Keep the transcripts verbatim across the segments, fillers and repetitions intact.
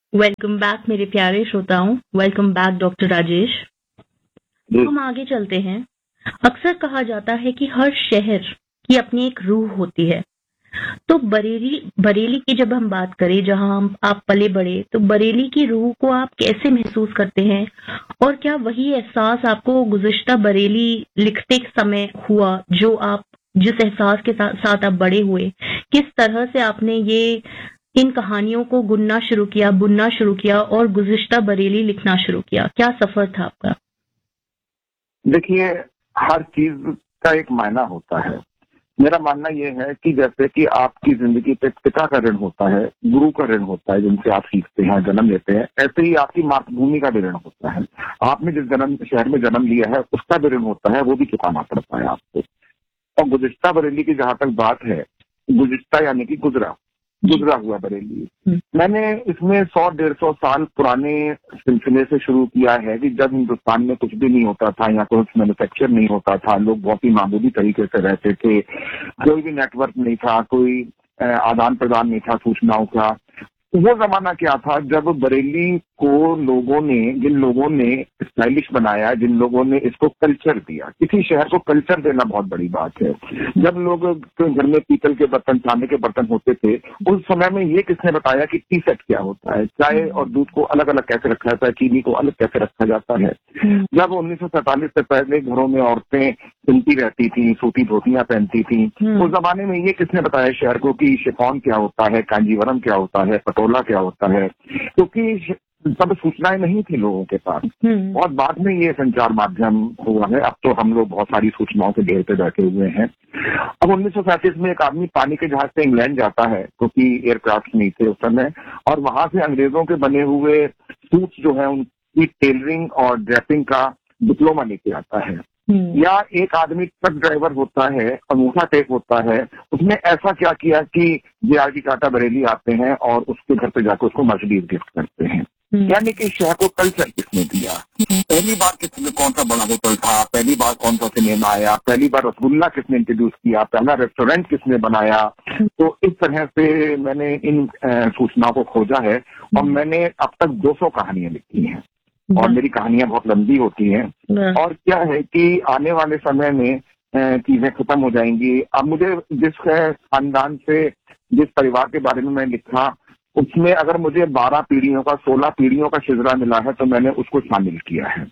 Welcome back मेरे प्यारे श्रोताओं। Welcome back doctor Rajesh. हम आगे चलते हैं। अक्सर कहा जाता है कि हर शहर की अपनी एक रूह होती है। तो बरेली बरेली की जब हम बात करें, जहां हम आप पले बड़े, तो बरेली की रूह को आप कैसे महसूस करते हैं और क्या वही एहसास आपको गुज़िश्ता बरेली लिखते समय हुआ जो आप जिस एहसास के साथ, साथ आप बड़े हुए? किस तरह से आपने ये इन कहानियों को गुनना शुरू किया, बुनना शुरू किया और गुज़िश्ता बरेली लिखना शुरू किया? क्या सफर था आपका? देखिए, हर चीज का एक मायना होता है। मेरा मानना यह है कि जैसे कि आपकी जिंदगी पे पिता का ऋण होता है, गुरु का ऋण होता है जिनसे आप सीखते हैं, जन्म लेते हैं, ऐसे ही आपकी मातृभूमि का भी ऋण होता है। आपने जिस जन्म शहर में जन्म लिया है उसका भी ऋण होता है, वो भी चुकाना पड़ता है आपको। और गुज़िश्ता बरेली की जहां तक बात है, गुज़िश्ता यानी कि गुजरा गुजरा हुआ बरेली, मैंने इसमें सौ डेढ़ सौ साल पुराने सिलसिले से शुरू किया है कि जब हिंदुस्तान में कुछ भी नहीं होता था, यहाँ कुछ मैन्युफैक्चर नहीं होता था, लोग बहुत ही मामूली तरीके से रहते थे, कोई भी नेटवर्क नहीं था, कोई आदान प्रदान नहीं था सूचनाओं का। वो जमाना क्या था जब बरेली को लोगों ने जिन लोगों ने स्टाइलिश बनाया, जिन लोगों ने इसको कल्चर दिया। किसी शहर को कल्चर देना बहुत बड़ी बात है। जब लोग घर में पीतल के बर्तन, चांदी के बर्तन होते थे, उस समय में ये किसने बताया कि टी सेट क्या होता है, चाय और दूध को अलग अलग कैसे रखा जाता है, चीनी को अलग कैसे रखा जाता है। जब उन्नीस सौ सैंतालीस से पहले घरों में औरतें सिलती रहती थी, सूती धोतियां पहनती थी, उस जमाने में ये किसने बताया शहर को कि शिफॉन क्या होता है, कांजीवरम क्या होता है, पटोला क्या होता है? क्योंकि सब सूचनाएं नहीं थी लोगों के पास। बहुत बाद में ये संचार माध्यम हुआ है। अब तो हम लोग बहुत सारी सूचनाओं के घेर पे बैठे हुए हैं। अब उन्नीस सौ सैंतीस में एक आदमी पानी के जहाज से इंग्लैंड जाता है, क्योंकि एयरक्राफ्ट नहीं थे उस समय, और वहां से अंग्रेजों के बने हुए सूट्स जो है उनकी टेलरिंग और ड्रेसिंग का डिप्लोमा लेके आता है। या एक आदमी ट्रक ड्राइवर होता है, अंगूठा टेप होता है, उसने ऐसा क्या किया कि जे आर डी टाटा बरेली आते हैं और उसके घर पे जाकर उसको मर्सिडीज गिफ्ट करते हैं। यानी कि शहर को कल्चर किसने दिया? पहली बार किसने, कौन सा बड़ा होटल था, पहली बार कौन सा सिनेमा आया, पहली बार रसगुल्ला किसने इंट्रोड्यूस किया, पहला रेस्टोरेंट किसने बनाया? तो इस तरह से मैंने इन सूचनाओं को खोजा है और मैंने अब तक दो सौ कहानियां लिखी हैं और मेरी कहानियां बहुत लंबी होती हैं। और क्या है कि आने वाले समय में चीजें खत्म हो जाएंगी। अब मुझे जिस खानदान से, जिस परिवार के बारे में मैं लिखा, उसमें अगर मुझे बारह पीढ़ियों का, सोलह पीढ़ियों का शिजरा मिला है तो मैंने उसको शामिल किया है।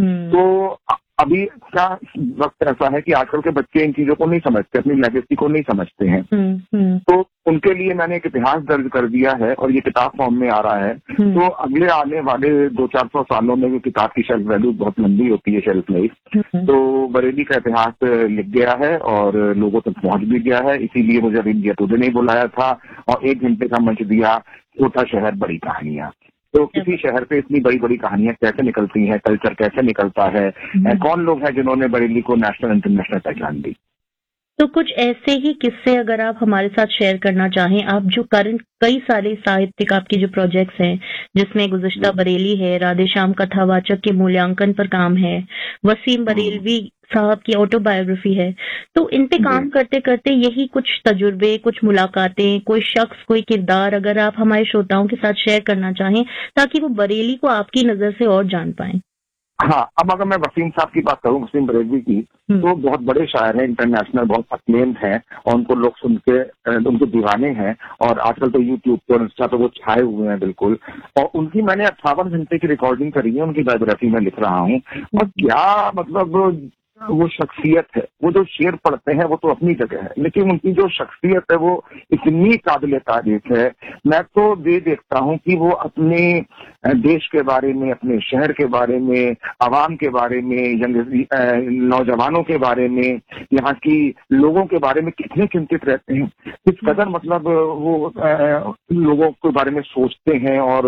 तो अभी क्या वक्त ऐसा है कि आजकल के बच्चे इन चीजों को नहीं समझते, अपनी लेगेसी को नहीं समझते हैं। तो उनके लिए मैंने एक इतिहास दर्ज कर दिया है और ये किताब फॉर्म में आ रहा है। तो अगले आने वाले दो चार सौ सालों में भी किताब की शेल्फ वैल्यू बहुत लंबी होती है, शेल्फ लाइफ। तो बरेली का इतिहास लिख गया है और लोगों तक पहुंच भी गया है। इसीलिए मुझे अभी इंडिया टुडे नहीं बुलाया था और एक घंटे का मंच दिया, छोटा शहर बड़ी कहानियां। तो किसी शहर से इतनी बड़ी बड़ी कहानियां कैसे निकलती हैं, कल्चर कैसे निकलता है, कौन लोग हैं जिन्होंने बरेली को नेशनल इंटरनेशनल पहचान दी? तो कुछ ऐसे ही किस्से अगर आप हमारे साथ शेयर करना चाहें, आप जो करंट कई सारे साहित्यिक आपके जो प्रोजेक्ट्स हैं, जिसमें गुज़िश्ता बरेली है, राधेश्याम कथावाचक के मूल्यांकन पर काम है, वसीम बरेलवी साहब की ऑटोबायोग्राफी है, तो इन पे काम करते करते यही कुछ तजुर्बे, कुछ मुलाकातें, कोई शख्स, कोई किरदार अगर आप हमारे श्रोताओं के साथ शेयर करना चाहें ताकि वो बरेली को आपकी नजर से और जान पाएं। हाँ, अब अगर मैं वसीम साहब की बात करूं, वसीम बरेलवी की, तो बहुत बड़े शायर हैं, इंटरनेशनल बहुत अक्लेम्ड हैं और उनको लोग सुन के उनको दीवाने हैं। और आजकल तो यूट्यूब पर, इंस्टा पर वो छाए हुए हैं बिल्कुल। और उनकी मैंने अट्ठावन घंटे की रिकॉर्डिंग करी है, उनकी बायोग्राफी में लिख रहा हूँ। और क्या मतलब वो शख्सियत है, वो जो शेर पढ़ते हैं वो तो अपनी जगह है, लेकिन उनकी जो शख्सियत है वो इतनी काबिल तारीफ है। मैं तो ये देखता हूँ कि वो अपने देश के बारे में, अपने शहर के बारे में, आवाम के बारे में, नौजवानों के बारे में, यहाँ की लोगों के बारे में कितने चिंतित रहते हैं, किस कदर मतलब वो लोगों के बारे में सोचते हैं और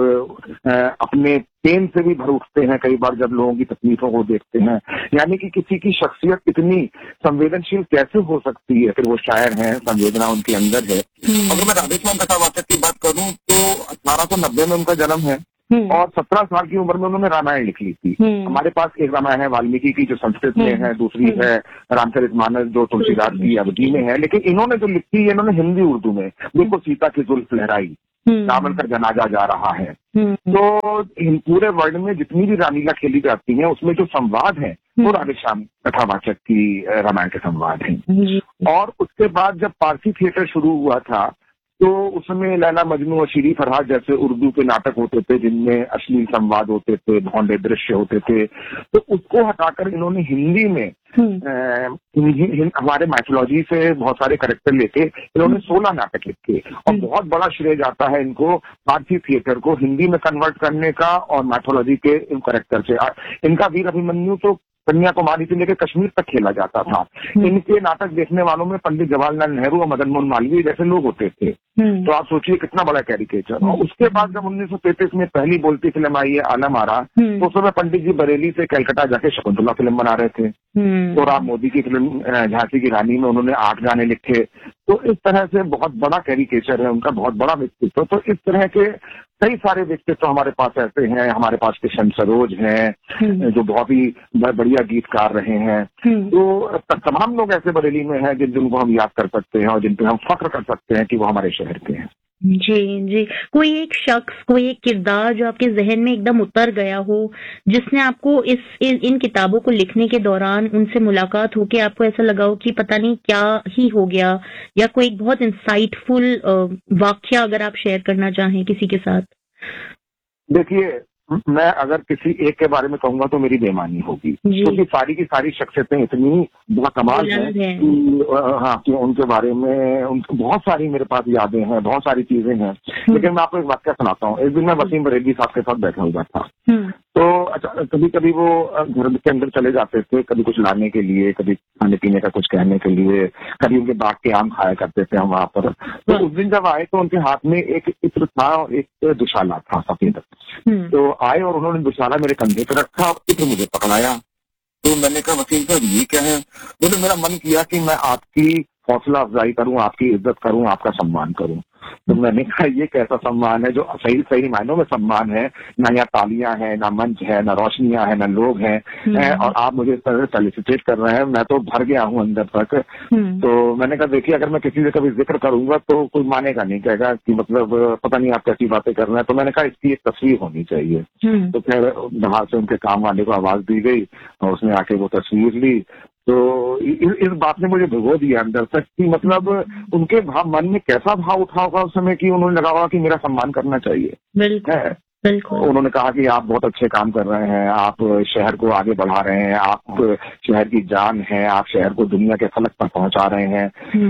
अपने पेन से भी भर उठते हैं कई बार जब लोगों की तकलीफों को देखते हैं। यानी कि किसी की शख्सियत इतनी संवेदनशील कैसे हो सकती है? फिर वो शायर हैं, संवेदना उनके अंदर है। अगर मैं राधेश्याम कथावाचक की बात करूं तो अठारह सौ नब्बे में उनका जन्म है और सत्रह साल की उम्र में उन्होंने रामायण लिख ली थी। हमारे पास एक रामायण है वाल्मीकि की जो संस्कृत में है, दूसरी है रामचरितमानस जो तुलसीदास की अवधि में है, लेकिन इन्होंने जो लिखी है इन्होंने हिंदी उर्दू में। देखो, सीता की जुल्फ लहराई, रावण का जनाजा जा रहा है, हम्म। तो इन पूरे वर्ल्ड में जितनी भी रामलीला खेली जाती है उसमें जो संवाद है वो राधे श्याम कथावाचक की अ, रामायण के संवाद हैं। जी। और उसके बाद जब पारसी थिएटर शुरू हुआ था तो उसमें लैला मजनू और शीरी फरहाद जैसे उर्दू के नाटक होते थे जिनमें अश्लील संवाद होते थे, भौंडे दृश्य होते थे, तो उसको हटाकर इन्होंने हिंदी में हम्म। अ, हिं- हिं- हमारे माइथोलॉजी से बहुत सारे करेक्टर लेके इन्होंने सोलह नाटक लिखे और हम्म। बहुत बड़ा श्रेय जाता है इनको फारसी थिएटर को हिंदी में कन्वर्ट करने का और माइथोलॉजी के इन करेक्टर से। आ- इनका वीर अभिमन्यु तो कन्याकुमारी से लेकर कश्मीर तक खेला जाता था। इनके नाटक देखने वालों में पंडित जवाहरलाल नेहरू और मदन मोहन मालवीय जैसे लोग होते थे। हम्म। तो आप सोचिए कितना बड़ा कैरिकेचर। और उसके बाद जब उन्नीस सौ तैंतीस में पहली बोलती फिल्म आई है आलम आरा, हम्म। तो उस समय पंडित जी बरेली से कलकत्ता जाके शकुंतला फिल्म बना रहे थे। हम्म। तो राम मोदी की फिल्म अ, झांसी की रानी में उन्होंने आठ गाने लिखे। तो इस तरह से बहुत बड़ा कैरिकेचर है उनका, बहुत बड़ा व्यक्तित्व। तो इस तरह के कई सारे व्यक्तित्व हमारे पास ऐसे हैं। हमारे पास किशन सरोज हैं हम्म। जो बहुत ही ब- बढ़िया गीतकार रहे हैं। हम्म। तो त- तमाम लोग ऐसे बरेली में हैं जिन जिनको हम याद कर सकते हैं और जिन पे हम फख्र कर सकते हैं कि वो हमारे शहर के हैं। जी जी। कोई एक शख्स, कोई एक किरदार जो आपके जहन में एकदम उतर गया हो, जिसने आपको इस इन, इन किताबों को लिखने के दौरान उनसे मुलाकात होके आपको ऐसा लगा हो कि पता नहीं क्या ही हो गया, या कोई एक बहुत इंसाइटफुल वाक्य अगर आप शेयर करना चाहें किसी के साथ? देखिए, मैं अगर किसी एक के बारे में कहूंगा तो मेरी बेईमानी होगी, जी। क्योंकि सारी की सारी शख्सियतें इतनी कमाल हैं बुलंद हैं। कि अ, हाँ कि उनके बारे में उन बहुत सारी मेरे पास यादें हैं, बहुत सारी चीजें हैं। लेकिन मैं आपको एक वाक्य सुनाता हूँ। एक दिन मैं वसीम बरेली साहब के साथ बैठा हुआ था। हम्म। तो अच्छा, कभी कभी वो अ, घर के अंदर चले जाते थे, कभी कुछ लाने के लिए, कभी खाने पीने का कुछ कहने के लिए, कभी उनके बाग के आम खाया करते थे हम वहां पर। तो उस दिन जब आए तो उनके हाथ में एक इत्र था और एक दुशाला था सफेद। हम्म। तो आए और उन्होंने दुशाला मेरे कंधे पर रखा और इत्र मुझे पकड़ाया। तो मैंने कहा वसीम साहब ये क्या है? बोले मेरा मन किया कि मैं आपकी हौसला अफजाई करूं, आपकी इज्जत करूं, आपका सम्मान करूं। तो मैंने कहा ये कैसा सम्मान है जो सही सही मायनों में सम्मान है? ना यहाँ तालियां हैं, ना मंच है, ना रोशनियां हैं, ना लोग हैं, हैं और आप मुझे इस तरह से फेलिसिटेट कर रहे हैं। मैं तो भर गया हूँ अंदर तक। तो मैंने कहा देखिए, अगर मैं किसी से कभी जिक्र करूंगा तो कोई मानेगा नहीं, कहेगा कि मतलब पता नहीं आप कैसी बातें कर रहे हैं। तो मैंने कहा इसकी एक तस्वीर होनी चाहिए। तो फिर बाहर से उनके काम वाले को आवाज दी गई और उसने आके वो तस्वीर ली। तो इस, इस बात ने मुझे भिगो दिया अंदर तक कि मतलब उनके भाव मन में कैसा भाव उठा होगा उस समय कि उन्होंने लगा होगा कि मेरा सम्मान करना चाहिए। बिल्कुल बिल्कुल। उन्होंने कहा कि आप बहुत अच्छे काम कर रहे हैं, आप शहर को आगे बढ़ा रहे हैं, आप शहर की जान हैं, आप शहर को दुनिया के फलक पर पहुंचा रहे हैं।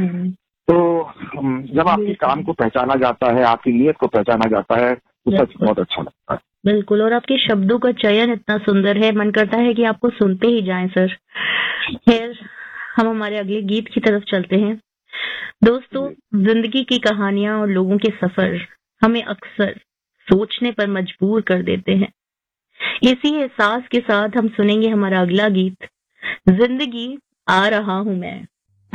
तो जब आपके काम को पहचाना जाता है, आपकी नीयत को पहचाना जाता है तो सच बहुत अच्छा लगता है। बिल्कुल। और आपके शब्दों का चयन इतना सुंदर है, मन करता है कि आपको सुनते ही जाएं सर। खैर, हम हमारे अगले गीत की तरफ चलते हैं। दोस्तों, जिंदगी की कहानियां और लोगों के सफर हमें अक्सर सोचने पर मजबूर कर देते हैं। इसी एहसास के साथ हम सुनेंगे हमारा अगला गीत, जिंदगी आ रहा हूं मैं।